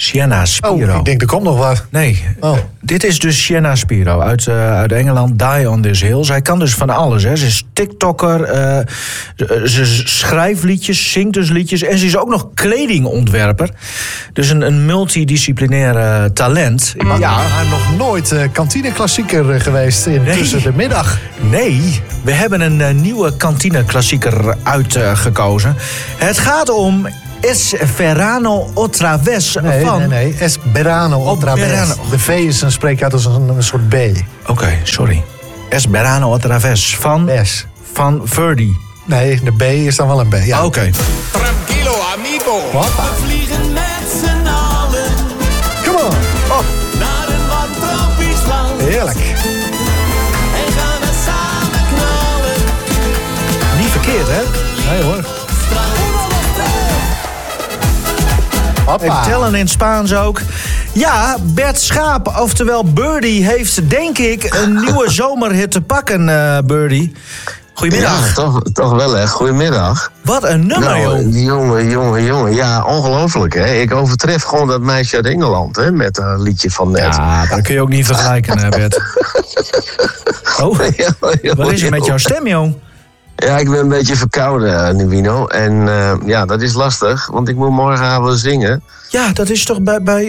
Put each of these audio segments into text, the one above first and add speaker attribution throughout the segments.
Speaker 1: Sienna Spiro.
Speaker 2: Oh, ik denk er komt nog wat.
Speaker 1: Nee, dit is dus Sienna Spiro uit Engeland, Die on This Hill. Zij kan dus van alles. Hè. Ze is TikToker, ze schrijft liedjes, zingt dus liedjes... en ze is ook nog kledingontwerper. Dus een multidisciplinair talent.
Speaker 2: Ja, hij is nog nooit kantineklassieker geweest tussen de middag.
Speaker 1: Nee, we hebben een nieuwe kantineklassieker uitgekozen. Het gaat om... Es Verano Otra Vez van...
Speaker 2: Nee. Es Verano Otra Vez. De V is een spreekuit als een soort B.
Speaker 1: Oké, sorry. Es Verano Otra Vez van Verdi.
Speaker 2: Nee, de B is dan wel een B, ja.
Speaker 1: Oké.
Speaker 3: Tranquilo, amigo.
Speaker 2: Hoppa.
Speaker 3: We vliegen met z'n allen.
Speaker 2: Come on. Oh.
Speaker 3: Naar een wat tropisch land.
Speaker 2: Heerlijk.
Speaker 3: En gaan we samen knallen.
Speaker 1: Niet verkeerd, hè?
Speaker 2: Nee hoor.
Speaker 1: Ik tellen in Spaans ook. Ja, Bert Schaap, oftewel Birdie, heeft denk ik een nieuwe zomerhit te pakken, Birdie. Goedemiddag.
Speaker 4: Ja, toch wel, hè. Goedemiddag.
Speaker 1: Wat een nummer,
Speaker 4: Jongen. Ja, ongelooflijk, hè. Ik overtref gewoon dat meisje uit Engeland, hè, met een liedje van net.
Speaker 1: Ja, dat kun je ook niet vergelijken, Bert. Oh, wat is er met jouw stem, jong?
Speaker 4: Ja, ik ben een beetje verkouden, Nivino. En dat is lastig, want ik moet morgenavond zingen.
Speaker 1: Ja, dat is toch bij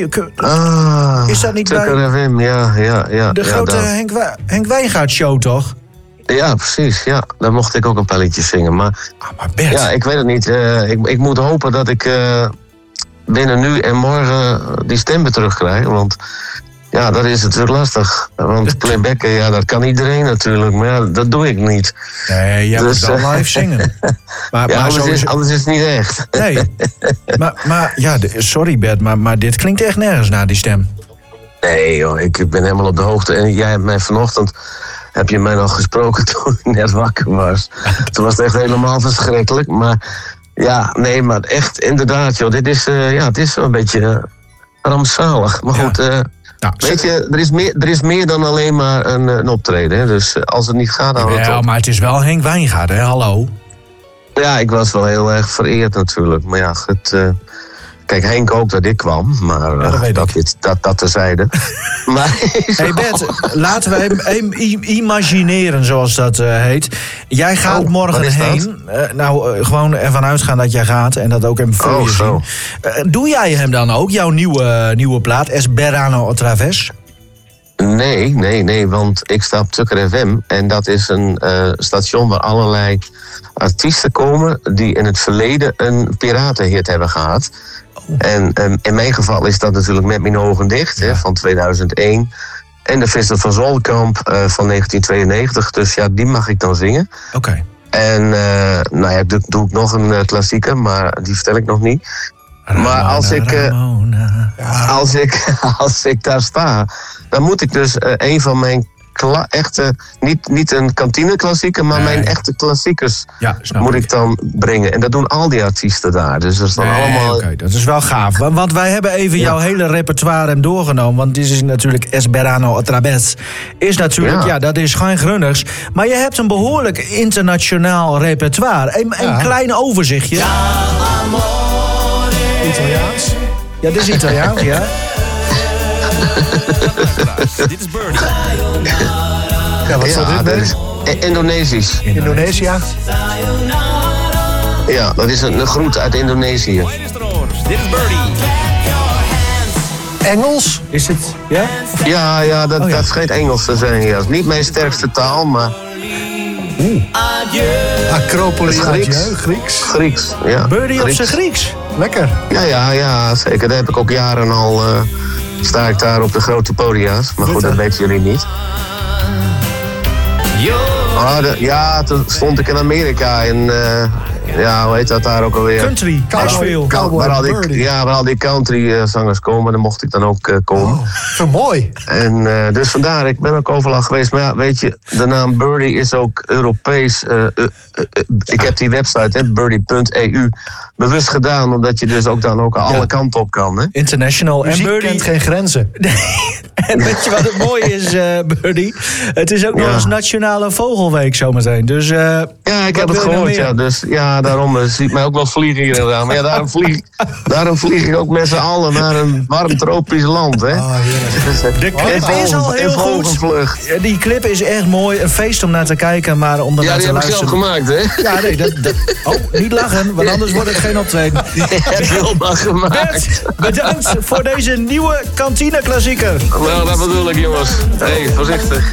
Speaker 1: is dat niet
Speaker 4: Tukker
Speaker 1: bij...
Speaker 4: FM, ja.
Speaker 1: De grote Henk Wijngaard show, toch?
Speaker 4: Ja, precies, ja. Daar mocht ik ook een paar liedjes zingen. Maar
Speaker 1: Bert...
Speaker 4: Ja, ik weet het niet. Ik moet hopen dat ik binnen nu en morgen die stemmen terugkrijg. Want ja, dat is natuurlijk lastig. Want playbacken, dat kan iedereen natuurlijk. Maar ja, dat doe ik niet.
Speaker 1: Nee, jij moet wel live zingen. Maar
Speaker 4: anders is het niet echt.
Speaker 1: Nee, maar ja, sorry Bert, maar dit klinkt echt nergens naar die stem.
Speaker 4: Nee joh, ik ben helemaal op de hoogte. En jij hebt mij vanochtend... heb je mij nog gesproken toen ik net wakker was. Toen was het echt helemaal verschrikkelijk. Maar ja, nee, maar echt inderdaad, joh. Dit is, het is een beetje rampzalig. Maar goed, weet je, er is meer dan alleen maar een optreden. Hè? Dus als het niet gaat, dan
Speaker 1: ja, maar het is wel Henk Wijngaard, hè? Hallo.
Speaker 4: Ja, ik was wel heel erg vereerd natuurlijk. Maar ja, het... Kijk, Henk ook dat ik kwam, maar dat terzijde. Maar
Speaker 1: hey Bert, laten we hem imagineren, zoals dat heet. Jij gaat morgen heen. Gewoon ervan uitgaan dat jij gaat en dat ook hem voor je zien. Doe jij hem dan ook, jouw nieuwe plaat, Es Verano Otra Vez?
Speaker 4: Nee, want ik sta op Tukker FM en dat is een station waar allerlei artiesten komen die in het verleden een piratenhit hebben gehad. En in mijn geval is dat natuurlijk Met Mijn Ogen Dicht, hè, van 2001. En de Visser van Zolkamp van 1992. Dus ja, die mag ik dan zingen.
Speaker 1: Oké.
Speaker 4: En doe ik nog een klassieker, maar die vertel ik nog niet.
Speaker 1: Ramona,
Speaker 4: maar als ik daar sta, dan moet ik dus een van mijn echte, niet een kantineklassieker, maar mijn echte klassiekers moet ik dan brengen. En dat doen al die artiesten daar. Dus dat is dan allemaal...
Speaker 1: Oké, dat is wel gaaf. Want wij hebben even jouw hele repertoire doorgenomen. Want dit is natuurlijk Es Verano Otra Vez. Is natuurlijk, dat is geen grunnigs. Maar je hebt een behoorlijk internationaal repertoire. Een klein overzichtje.
Speaker 2: Italiaans?
Speaker 1: Ja, dit is Italiaans, ja.
Speaker 3: Dit is Birdie.
Speaker 2: Ja, wat zal dit
Speaker 4: is Indonesisch.
Speaker 2: Indonesië?
Speaker 4: Ja, dat is een groet uit Indonesië.
Speaker 3: Dit is Birdie.
Speaker 2: Engels?
Speaker 1: Is het, ja?
Speaker 4: Ja, dat schijnt Engels te zijn. Ja. Dat is niet mijn sterkste taal, maar...
Speaker 2: Acropolis
Speaker 4: Grieks, ja.
Speaker 1: Birdie op zijn Grieks.
Speaker 2: Lekker.
Speaker 4: Ja, zeker. Daar heb ik ook jaren al... sta ik daar op de grote podia's. Maar goed, dat weten jullie niet. Toen stond ik in Amerika in... hoe heet dat daar ook alweer?
Speaker 1: Country, Nashville.
Speaker 4: Waar al die country zangers komen, daar mocht ik dan ook komen.
Speaker 2: Zo mooi.
Speaker 4: En dus vandaar, ik ben ook overal geweest. Maar ja, weet je, de naam Birdie is ook Europees. Ik heb die website, birdie.eu, bewust gedaan, omdat je dus ook alle kanten op kan. Hè?
Speaker 1: International.
Speaker 2: Muziek en Birdie kent geen grenzen.
Speaker 1: En weet je wat het mooie is, Birdie? Het is ook nog eens nationale vogel Vogelweek zometeen. Dus,
Speaker 4: Ja, ik heb
Speaker 1: wat
Speaker 4: het
Speaker 1: wil je nou
Speaker 4: gehoord,
Speaker 1: meer?
Speaker 4: ja. Dus ja, daarom ziet mij ook wel vliegen hier en daar. Maar ja, daarom vlieg ik ook met z'n allen naar een warm tropisch land, hè.
Speaker 2: Oh, heerlijk.
Speaker 1: De clip is al heel goed.
Speaker 4: Vogelvlucht.
Speaker 1: Ja, die clip is echt mooi. Een feest om naar te kijken, maar om
Speaker 4: Ja,
Speaker 1: daarna
Speaker 4: die
Speaker 1: te
Speaker 4: heb ik zelf
Speaker 1: luisteren.
Speaker 4: gemaakt, hè.
Speaker 1: Ja, nee, Oh, niet lachen, want anders wordt het geen optreden.
Speaker 4: Die heb ik helemaal gemaakt.
Speaker 1: Bert, bedankt voor deze nieuwe kantineklassieker.
Speaker 4: Nou, dat bedoel ik, jongens. Hey, voorzichtig.